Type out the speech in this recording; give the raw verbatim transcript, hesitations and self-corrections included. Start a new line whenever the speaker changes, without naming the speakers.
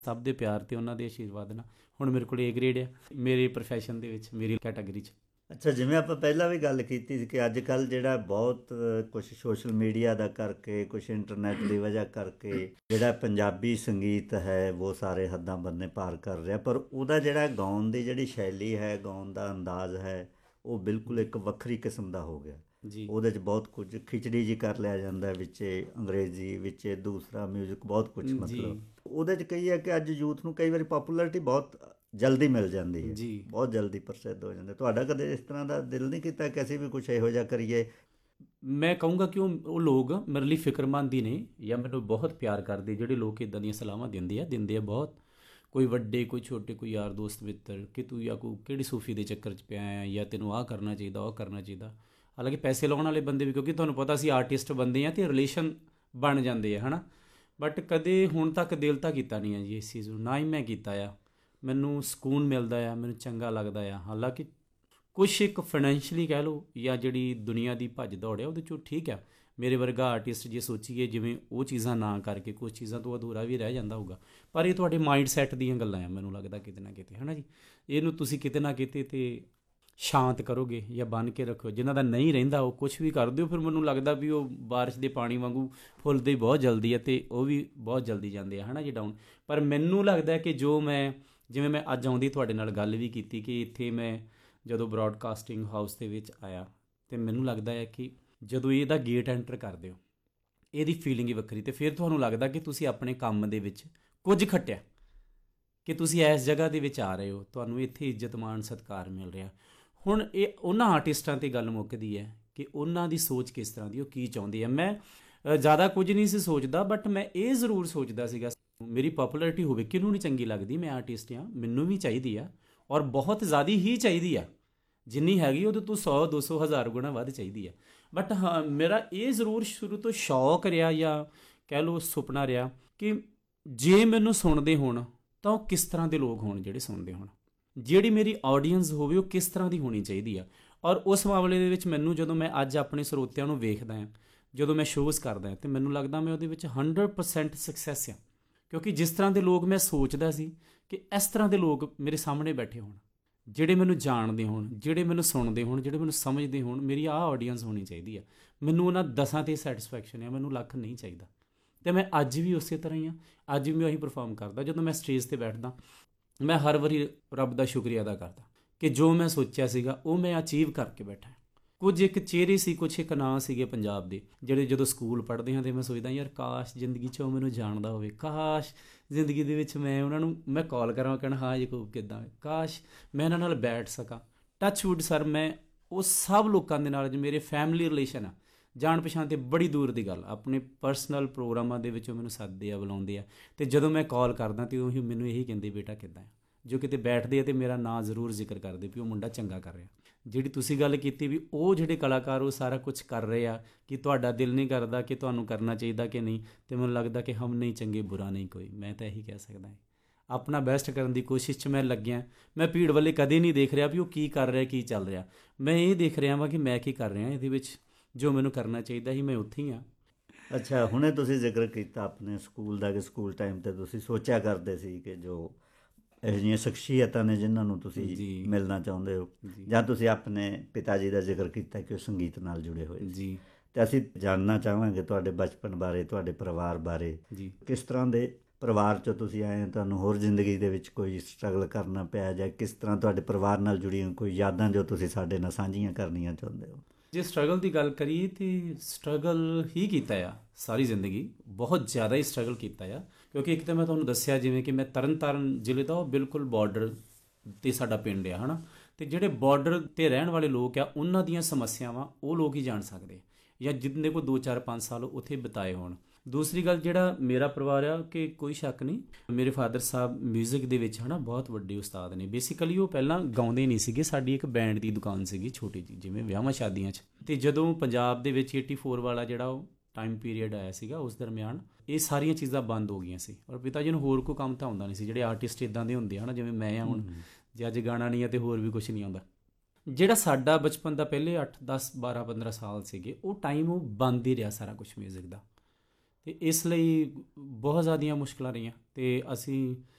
ਸਭ ਦੇ ਪਿਆਰ ਅਤੇ ਉਹਨਾਂ ਦੇ ਆਸ਼ੀਰਵਾਦ ਨਾਲ ਹੁਣ ਮੇਰੇ ਕੋਲ ਏ ਗ੍ਰੇਡ ਆ ਮੇਰੇ ਪ੍ਰੋਫੈਸ਼ਨ ਦੇ ਵਿੱਚ, ਮੇਰੀ ਕੈਟਾਗਰੀ 'ਚ।
ਅੱਛਾ, ਜਿਵੇਂ ਆਪਾਂ ਪਹਿਲਾਂ ਵੀ ਗੱਲ ਕੀਤੀ ਸੀ ਕਿ ਅੱਜ ਕੱਲ੍ਹ ਜਿਹੜਾ ਬਹੁਤ ਕੁਛ ਸੋਸ਼ਲ ਮੀਡੀਆ ਦਾ ਕਰਕੇ, ਕੁਛ ਇੰਟਰਨੈਟ ਦੀ ਵਜ੍ਹਾ ਕਰਕੇ ਜਿਹੜਾ ਪੰਜਾਬੀ ਸੰਗੀਤ ਹੈ ਉਹ ਸਾਰੇ ਹੱਦਾਂ ਬੰਨੇ ਪਾਰ ਕਰ ਰਿਹਾ, ਪਰ ਉਹਦਾ ਜਿਹੜਾ ਗਾਉਣ ਦੀ ਜਿਹੜੀ ਸ਼ੈਲੀ ਹੈ, ਗਾਉਣ ਦਾ ਅੰਦਾਜ਼ ਹੈ, ਉਹ ਬਿਲਕੁਲ ਇੱਕ ਵੱਖਰੀ ਕਿਸਮ ਦਾ ਹੋ ਗਿਆ ਜੀ। ਉਹਦੇ 'ਚ ਬਹੁਤ ਕੁਝ ਖਿਚੜੀ ਜੀ ਕਰ ਲਿਆ ਜਾਂਦਾ, ਵਿੱਚ ਅੰਗਰੇਜ਼ੀ, ਵਿੱਚ ਦੂਸਰਾ ਮਿਊਜ਼ਿਕ, ਬਹੁਤ ਕੁਛ। ਮਤਲਬ ਉਹਦੇ 'ਚ ਕਈ ਹੈ ਕਿ ਅੱਜ ਯੂਥ ਨੂੰ ਕਈ ਵਾਰੀ ਪੋਪੂਲੈਰਿਟੀ ਬਹੁਤ ਜਲਦੀ ਮਿਲ ਜਾਂਦੀ ਹੈ ਜੀ, ਬਹੁਤ ਜਲਦੀ ਪ੍ਰਸਿੱਧ ਹੋ ਜਾਂਦੇ। ਤੁਹਾਡਾ ਕਦੇ ਇਸ ਤਰ੍ਹਾਂ ਦਾ ਦਿਲ ਨਹੀਂ ਕੀਤਾ ਕਿ ਅਸੀਂ ਵੀ ਕੁਛ ਇਹੋ ਜਿਹਾ ਕਰੀਏ?
ਮੈਂ ਕਹੂੰਗਾ ਕਿ ਉਹ ਉਹ ਲੋਕ ਮੇਰੇ ਲਈ ਫਿਕਰਮੰਦ ਹੀ ਨੇ ਜਾਂ ਮੈਨੂੰ ਬਹੁਤ ਪਿਆਰ ਕਰਦੇ, ਜਿਹੜੇ ਲੋਕ ਇੱਦਾਂ ਦੀਆਂ ਸਲਾਹਾਂ ਦਿੰਦੇ ਆ ਦਿੰਦੇ ਆ ਬਹੁਤ, ਕੋਈ ਵੱਡੇ ਕੋਈ ਛੋਟੇ, ਕੋਈ ਯਾਰ ਦੋਸਤ ਮਿੱਤਰ, ਕਿ ਤੂੰ ਜਾਂ ਕੋਈ ਕਿਹੜੀ ਸੂਫੀ ਦੇ ਚੱਕਰ 'ਚ ਪਿਆ ਆ, ਜਾਂ ਤੈਨੂੰ ਆਹ ਕਰਨਾ ਚਾਹੀਦਾ, ਉਹ ਕਰਨਾ ਚਾਹੀਦਾ। ਹਾਲਾਂਕਿ ਪੈਸੇ ਲਾਉਣ ਵਾਲੇ ਬੰਦੇ ਵੀ, ਕਿਉਂਕਿ ਤੁਹਾਨੂੰ ਪਤਾ ਅਸੀਂ ਆਰਟਿਸਟ ਬੰਦੇ ਹਾਂ ਅਤੇ ਰਿਲੇਸ਼ਨ ਬਣ ਜਾਂਦੇ ਆ ਹੈ ਨਾ, ਬਟ ਕਦੇ ਹੁਣ ਤੱਕ ਦਿਲ ਤਾਂ ਕੀਤਾ ਨਹੀਂ ਹੈ ਜੀ ਇਸ ਚੀਜ਼ ਨੂੰ, ਨਾ ਹੀ ਮੈਂ ਕੀਤਾ ਆ। ਮੈਨੂੰ ਸਕੂਨ ਮਿਲਦਾ ਆ, ਮੈਨੂੰ ਚੰਗਾ ਲੱਗਦਾ ਆ। ਹਾਲਾਂਕਿ ਕੁਛ ਇੱਕ ਫਾਈਨੈਂਸ਼ਲੀ ਕਹਿ ਲਓ ਜਾਂ ਜਿਹੜੀ ਦੁਨੀਆ ਦੀ ਭੱਜ ਦੌੜ ਆ ਉਹਦੇ 'ਚੋਂ ਠੀਕ ਆ, ਮੇਰੇ ਵਰਗਾ ਆਰਟਿਸਟ ਜੇ ਸੋਚੀਏ ਜਿਵੇਂ ਉਹ ਚੀਜ਼ਾਂ ਨਾ ਕਰਕੇ ਕੁਛ ਚੀਜ਼ਾਂ ਤੋਂ ਅਧੂਰਾ ਵੀ ਰਹਿ ਜਾਂਦਾ ਹੋਊਗਾ, ਪਰ ਇਹ ਤੁਹਾਡੇ ਮਾਈਂਡ ਸੈੱਟ ਦੀਆਂ ਗੱਲਾਂ ਆ ਮੈਨੂੰ ਲੱਗਦਾ ਕਿਤੇ ਨਾ ਕਿਤੇ, ਹੈ ਨਾ ਜੀ। ਇਹਨੂੰ ਤੁਸੀਂ ਕਿਤੇ ਨਾ ਕਿਤੇ ਤੇ ਸ਼ਾਂਤ ਕਰੋਗੇ ਜਾਂ ਬੰਨ੍ਹ ਕੇ ਰੱਖੋ। ਜਿਨ੍ਹਾਂ ਦਾ ਨਹੀਂ ਰਹਿੰਦਾ ਉਹ ਕੁਛ ਵੀ ਕਰ ਦਿਓ, ਫਿਰ ਮੈਨੂੰ ਲੱਗਦਾ ਵੀ ਉਹ ਬਾਰਿਸ਼ ਦੇ ਪਾਣੀ ਵਾਂਗੂ ਫੁੱਲਦੇ ਬਹੁਤ ਜਲਦੀ ਹੈ ਅਤੇ ਉਹ ਵੀ ਬਹੁਤ ਜਲਦੀ ਜਾਂਦੇ ਆ, ਹੈ ਨਾ ਜੀ, ਡਾਊਨ। ਪਰ ਮੈਨੂੰ ਲੱਗਦਾ ਕਿ ਜੋ ਮੈਂ, ਜਿਵੇਂ ਮੈਂ ਅੱਜ ਆਉਂਦੀ ਤੁਹਾਡੇ ਨਾਲ ਗੱਲ ਵੀ ਕੀਤੀ ਕਿ ਇੱਥੇ ਮੈਂ ਜਦੋਂ ਬਰੋਡਕਾਸਟਿੰਗ ਹਾਊਸ ਦੇ ਵਿੱਚ ਆਇਆ, ਅਤੇ ਮੈਨੂੰ ਲੱਗਦਾ ਹੈ ਕਿ ਜਦੋਂ ਇਹਦਾ ਗੇਟ ਐਂਟਰ ਕਰਦੇ ਹੋ ਇਹਦੀ ਫੀਲਿੰਗ ਹੀ ਵੱਖਰੀ, ਅਤੇ ਫਿਰ ਤੁਹਾਨੂੰ ਲੱਗਦਾ ਕਿ ਤੁਸੀਂ ਆਪਣੇ ਕੰਮ ਦੇ ਵਿੱਚ ਕੁਝ ਖੱਟਿਆ, ਕਿ ਤੁਸੀਂ ਇਸ ਜਗ੍ਹਾ ਦੇ ਵਿੱਚ ਆ ਰਹੇ ਹੋ, ਤੁਹਾਨੂੰ ਇੱਥੇ ਇੱਜ਼ਤ ਮਾਣ ਸਤਿਕਾਰ ਮਿਲ ਰਿਹਾ। ਹੁਣ ਇਹ ਉਹਨਾਂ ਆਰਟਿਸਟਾਂ 'ਤੇ ਗੱਲ ਮੁੱਕਦੀ ਹੈ ਕਿ ਉਹਨਾਂ ਦੀ ਸੋਚ ਕਿਸ ਤਰ੍ਹਾਂ ਦੀ, ਉਹ ਕੀ ਚਾਹੁੰਦੇ ਆ। ਮੈਂ ਜ਼ਿਆਦਾ ਕੁਝ ਨਹੀਂ ਸੀ ਸੋਚਦਾ, ਬਟ ਮੈਂ ਇਹ ਜ਼ਰੂਰ ਸੋਚਦਾ ਸੀਗਾ ਮੇਰੀ ਪੋਪੂਲੈਰਿਟੀ ਹੋਵੇ, ਕਿਹਨੂੰ ਨਹੀਂ ਚੰਗੀ ਲੱਗਦੀ, ਮੈਂ ਆਰਟਿਸਟ ਹਾਂ, ਮੈਨੂੰ ਵੀ ਚਾਹੀਦੀ ਆ, ਔਰ ਬਹੁਤ ਜ਼ਿਆਦਾ ਹੀ ਚਾਹੀਦੀ ਆ, ਜਿੰਨੀ ਹੈਗੀ ਉਹਦੇ ਤੋਂ ਸੌ ਦੋ ਸੌ ਹਜ਼ਾਰ ਗੁਣਾ ਵੱਧ ਚਾਹੀਦੀ ਆ। ਬਟ ਹਾਂ, ਮੇਰਾ ਇਹ ਜ਼ਰੂਰ ਸ਼ੁਰੂ ਤੋਂ ਸ਼ੌਕ ਰਿਹਾ ਜਾਂ ਕਹਿ ਲਓ ਸੁਪਨਾ ਰਿਹਾ ਕਿ ਜੇ ਮੈਨੂੰ ਸੁਣਦੇ ਹੋਣ ਤਾਂ ਉਹ ਕਿਸ ਤਰ੍ਹਾਂ ਦੇ ਲੋਕ ਹੋਣ ਜਿਹੜੇ ਸੁਣਦੇ ਹੋਣ, ਜਿਹੜੀ ਮੇਰੀ ਆਡੀਅנס ਹੋਵੇ ਉਹ ਕਿਸ ਤਰ੍ਹਾਂ ਦੀ ਹੋਣੀ ਚਾਹੀਦੀ ਆ। ਔਰ ਉਸ ਮਾਮਲੇ ਦੇ ਵਿੱਚ ਮੈਨੂੰ, ਜਦੋਂ ਮੈਂ ਅੱਜ ਆਪਣੇ ਸਰੋਤਿਆਂ ਨੂੰ ਵੇਖਦਾ ਹਾਂ, ਜਦੋਂ ਮੈਂ ਸ਼ੋਅਜ਼ ਕਰਦਾ ਹਾਂ, ਅਤੇ ਮੈਨੂੰ ਲੱਗਦਾ ਮੈਂ ਉਹਦੇ ਵਿੱਚ ਹੰਡਰਡ ਪਰਸੈਂਟ ਸਕਸੈਸ ਆ, ਕਿਉਂਕਿ ਜਿਸ ਤਰ੍ਹਾਂ ਦੇ ਲੋਕ ਮੈਂ ਸੋਚਦਾ ਸੀ ਕਿ ਇਸ ਤਰ੍ਹਾਂ ਦੇ ਲੋਕ ਮੇਰੇ ਸਾਹਮਣੇ ਬੈਠੇ ਹੋਣ, ਜਿਹੜੇ ਮੈਨੂੰ ਜਾਣਦੇ ਹੋਣ, ਜਿਹੜੇ ਮੈਨੂੰ ਸੁਣਦੇ ਹੋਣ, ਜਿਹੜੇ ਮੈਨੂੰ ਸਮਝਦੇ ਹੋਣ, ਮੇਰੀ ਆਹ ਆਡੀਅנס ਹੋਣੀ ਚਾਹੀਦੀ ਆ। ਮੈਨੂੰ ਉਹਨਾਂ ਦਸਾਂ 'ਤੇ ਸੈਟਿਸਫੈਕਸ਼ਨ ਆ, ਮੈਨੂੰ ਲੱਖ ਨਹੀਂ ਚਾਹੀਦਾ। ਅਤੇ ਮੈਂ ਅੱਜ ਵੀ ਉਸੇ ਤਰ੍ਹਾਂ ਹੀ ਹਾਂ, ਅੱਜ ਵੀ ਮੈਂ ਉਹੀ ਪਰਫਾਰਮ ਕਰਦਾ। ਜਦੋਂ ਮੈਂ ਸਟੇਜ 'ਤੇ ਬੈਠਦਾ ਮੈਂ ਹਰ ਵਾਰੀ ਰੱਬ ਦਾ ਸ਼ੁਕਰੀਆ ਅਦਾ ਕਰਦਾ ਕਿ ਜੋ ਮੈਂ ਸੋਚਿਆ ਸੀਗਾ ਉਹ ਮੈਂ ਅਚੀਵ ਕਰਕੇ ਬੈਠਾ। ਕੁਝ ਇੱਕ ਚਿਹਰੇ ਸੀ, ਕੁਛ ਇੱਕ ਨਾਂ ਸੀਗੇ ਪੰਜਾਬ ਦੇ, ਜਿਹੜੇ ਜਦੋਂ ਸਕੂਲ ਪੜ੍ਹਦੇ ਹਾਂ ਅਤੇ ਮੈਂ ਸੋਚਦਾ ਯਾਰ ਕਾਸ਼ ਜ਼ਿੰਦਗੀ 'ਚ ਉਹ ਮੈਨੂੰ ਜਾਣਦਾ ਹੋਵੇ, ਕਾਸ਼ ਜ਼ਿੰਦਗੀ ਦੇ ਵਿੱਚ ਮੈਂ ਉਹਨਾਂ ਨੂੰ ਮੈਂ ਕਾਲ ਕਰਾਂ, ਕਹਿਣਾ ਹਾਂ ਯਕੂਬ ਕਿੱਦਾਂ, ਕਾਸ਼ ਮੈਂ ਇਹਨਾਂ ਨਾਲ ਬੈਠ ਸਕਾਂ। ਟੱਚ ਵੁੱਡ ਸਰ, ਮੈਂ ਉਹ ਸਭ ਲੋਕਾਂ ਦੇ ਨਾਲ ਜੋ ਮੇਰੇ ਫੈਮਿਲੀ ਰਿਲੇਸ਼ਨ ਆ, ਜਾਣ ਪਛਾਣ ਤੇ ਬੜੀ ਦੂਰ ਦੀ ਗੱਲ, ਆਪਣੇ ਪਰਸਨਲ ਪ੍ਰੋਗਰਾਮਾਂ ਦੇ ਵਿੱਚੋਂ ਮੈਨੂੰ ਸੱਦਦੇ ਆ, ਬੁਲਾਉਂਦੇ ਆ, ਅਤੇ ਜਦੋਂ ਮੈਂ ਕਾਲ ਕਰਦਾ ਅਤੇ ਉਹੀ ਮੈਨੂੰ ਇਹੀ ਕਹਿੰਦੇ ਬੇਟਾ ਕਿੱਦਾਂ ਆ। ਜੋ ਕਿਤੇ ਬੈਠਦੇ ਆ ਅਤੇ ਮੇਰਾ ਨਾਂ ਜ਼ਰੂਰ ਜ਼ਿਕਰ ਕਰਦੇ ਵੀ ਉਹ ਮੁੰਡਾ ਚੰਗਾ ਕਰ ਰਿਹਾ। ਜਿਹੜੀ ਤੁਸੀਂ ਗੱਲ ਕੀਤੀ ਵੀ ਉਹ ਜਿਹੜੇ ਕਲਾਕਾਰ ਉਹ ਸਾਰਾ ਕੁਛ ਕਰ ਰਹੇ ਆ, ਕਿ ਤੁਹਾਡਾ ਦਿਲ ਨਹੀਂ ਕਰਦਾ ਕਿ ਤੁਹਾਨੂੰ ਕਰਨਾ ਚਾਹੀਦਾ ਕਿ ਨਹੀਂ, ਅਤੇ ਮੈਨੂੰ ਲੱਗਦਾ ਕਿ ਹਮ ਨਹੀਂ ਚੰਗੇ ਬੁਰਾ ਨਹੀਂ ਕੋਈ। ਮੈਂ ਤਾਂ ਇਹੀ ਕਹਿ ਸਕਦਾ ਹਾਂ, ਆਪਣਾ ਬੈਸਟ ਕਰਨ ਦੀ ਕੋਸ਼ਿਸ਼ 'ਚ ਮੈਂ ਲੱਗਿਆ। ਮੈਂ ਭੀੜ ਵੱਲੇ ਕਦੇ ਨਹੀਂ ਦੇਖ ਰਿਹਾ ਵੀ ਉਹ ਕੀ ਕਰ ਰਿਹਾ, ਕੀ ਚੱਲ ਰਿਹਾ। ਮੈਂ ਇਹ ਦੇਖ ਰਿਹਾ ਵਾਂ ਕਿ ਮੈਂ ਕੀ ਕਰ ਰਿਹਾ, ਇਹਦੇ ਵਿੱਚ ਜੋ ਮੈਨੂੰ ਕਰਨਾ ਚਾਹੀਦਾ ਸੀ ਮੈਂ ਉੱਥੇ ਹੀ ਹਾਂ।
ਅੱਛਾ, ਹੁਣੇ ਤੁਸੀਂ ਜ਼ਿਕਰ ਕੀਤਾ ਆਪਣੇ ਸਕੂਲ ਦਾ, ਕਿ ਸਕੂਲ ਟਾਈਮ 'ਤੇ ਤੁਸੀਂ ਸੋਚਿਆ ਕਰਦੇ ਸੀ ਕਿ ਜੋ ਇਹੋ ਜਿਹੀਆਂ ਸ਼ਖਸੀਅਤਾਂ ਨੇ ਜਿਨ੍ਹਾਂ ਨੂੰ ਤੁਸੀਂ ਮਿਲਣਾ ਚਾਹੁੰਦੇ ਹੋ, ਜਾਂ ਤੁਸੀਂ ਆਪਣੇ ਪਿਤਾ ਜੀ ਦਾ ਜ਼ਿਕਰ ਕੀਤਾ ਕਿ ਉਹ ਸੰਗੀਤ ਨਾਲ ਜੁੜੇ ਹੋਏ ਜੀ, ਅਤੇ ਅਸੀਂ ਜਾਣਨਾ ਚਾਹਾਂਗੇ ਤੁਹਾਡੇ ਬਚਪਨ ਬਾਰੇ, ਤੁਹਾਡੇ ਪਰਿਵਾਰ ਬਾਰੇ ਜੀ। ਕਿਸ ਤਰ੍ਹਾਂ ਦੇ ਪਰਿਵਾਰ 'ਚੋਂ ਤੁਸੀਂ ਆਏ ਹੋ, ਤੁਹਾਨੂੰ ਹੋਰ ਜ਼ਿੰਦਗੀ ਦੇ ਵਿੱਚ ਕੋਈ ਸਟਰਗਲ ਕਰਨਾ ਪਿਆ, ਜਾਂ ਕਿਸ ਤਰ੍ਹਾਂ ਤੁਹਾਡੇ ਪਰਿਵਾਰ ਨਾਲ ਜੁੜੀਆਂ ਕੋਈ ਯਾਦਾਂ ਜੋ ਤੁਸੀਂ ਸਾਡੇ ਨਾਲ ਸਾਂਝੀਆਂ ਕਰਨੀਆਂ ਚਾਹੁੰਦੇ ਹੋ?
ਜੇ ਸਟਰਗਲ ਦੀ ਗੱਲ ਕਰੀਏ ਤਾਂ ਸਟਰਗਲ ਹੀ ਕੀਤਾ ਆ ਸਾਰੀ ਜ਼ਿੰਦਗੀ, ਬਹੁਤ ਜ਼ਿਆਦਾ ਹੀ ਸਟਰਗਲ ਕੀਤਾ ਆ। ਕਿਉਂਕਿ ਇੱਕ ਤਾਂ ਮੈਂ ਤੁਹਾਨੂੰ ਦੱਸਿਆ ਜਿਵੇਂ ਕਿ ਮੈਂ ਤਰਨ ਤਾਰਨ ਜ਼ਿਲ੍ਹੇ ਦਾ, ਉਹ ਬਿਲਕੁਲ ਬਾਰਡਰ 'ਤੇ ਸਾਡਾ ਪਿੰਡ ਆ, ਹੈ ਨਾ, ਅਤੇ ਜਿਹੜੇ ਬਾਰਡਰ 'ਤੇ ਰਹਿਣ ਵਾਲੇ ਲੋਕ ਆ ਉਹਨਾਂ ਦੀਆਂ ਸਮੱਸਿਆਵਾਂ ਉਹ ਲੋਕ ਹੀ ਜਾਣ ਸਕਦੇ, ਜਾਂ ਜਿਨ੍ਹਾਂ ਕੋਲ ਦੋ ਚਾਰ ਪੰਜ ਸਾਲ ਉੱਥੇ ਬਿਤਾਏ ਹੋਣ। ਦੂਸਰੀ ਗੱਲ, ਜਿਹੜਾ ਮੇਰਾ ਪਰਿਵਾਰ ਆ, ਕਿ ਕੋਈ ਸ਼ੱਕ ਨਹੀਂ ਮੇਰੇ ਫਾਦਰ ਸਾਹਿਬ ਮਿਊਜ਼ਿਕ ਦੇ ਵਿੱਚ ਹੈ ਨਾ ਬਹੁਤ ਵੱਡੇ ਉਸਤਾਦ ਨੇ। ਬੇਸਿਕਲੀ ਉਹ ਪਹਿਲਾਂ ਗਾਉਂਦੇ ਨਹੀਂ ਸੀਗੇ, ਸਾਡੀ ਇੱਕ ਬੈਂਡ ਦੀ ਦੁਕਾਨ ਸੀਗੀ ਛੋਟੀ ਜਿਹੀ, ਜਿਵੇਂ ਵਿਆਹਾਂ ਸ਼ਾਦੀਆਂ 'ਚ। ਅਤੇ ਜਦੋਂ ਪੰਜਾਬ ਦੇ ਵਿੱਚ ਏਟੀ ਫੋਰ ਵਾਲਾ ਜਿਹੜਾ ਉਹ ਟਾਈਮ ਪੀਰੀਅਡ ਆਇਆ ਸੀਗਾ, ਉਸ ਦਰਮਿਆਨ ਇਹ ਸਾਰੀਆਂ ਚੀਜ਼ਾਂ ਬੰਦ ਹੋ ਗਈਆਂ ਸੀ, ਔਰ ਪਿਤਾ ਜੀ ਨੂੰ ਹੋਰ ਕੋਈ ਕੰਮ ਤਾਂ ਆਉਂਦਾ ਨਹੀਂ ਸੀ। ਜਿਹੜੇ ਆਰਟਿਸਟ ਇੱਦਾਂ ਦੇ ਹੁੰਦੇ ਆ ਨਾ, ਜਿਵੇਂ ਮੈਂ ਆ ਹੁਣ, ਜੇ ਅੱਜ ਗਾਣਾ ਨਹੀਂ ਆ ਅਤੇ ਹੋਰ ਵੀ ਕੁਛ ਨਹੀਂ ਆਉਂਦਾ। ਜਿਹੜਾ ਸਾਡਾ ਬਚਪਨ ਦਾ ਪਹਿਲੇ ਅੱਠ ਦਸ ਬਾਰਾਂ ਪੰਦਰਾਂ ਸਾਲ ਸੀਗੇ, ਉਹ ਟਾਈਮ ਉਹ ਬੰਦ ਹੀ ਰਿਹਾ ਸਾਰਾ ਕੁਛ ਮਿਊਜ਼ਿਕ ਦਾ। ਤੇ ਇਸ ਲਈ ਬਹੁਤ ਜ਼ਿਆਦੀਆਂ ਮੁਸ਼ਕਲਾਂ ਰਹੀਆਂ ਤੇ ਅਸੀਂ